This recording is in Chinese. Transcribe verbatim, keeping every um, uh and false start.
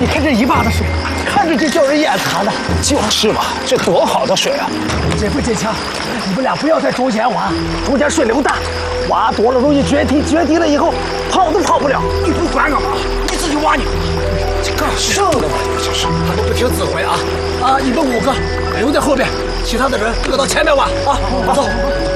你看这一坝子水，看着就叫人眼馋的。 就是嘛，这多好的水啊！ 这不坚强，你们俩不要在中间挖，中间水流大，挖多了容易决堤，决堤了以后跑都跑不了。 你不管干嘛？你自己挖你。这干什么呢？这是他都不听指挥啊！啊，你们五个留在后边，其他的人各到前面挖啊！走。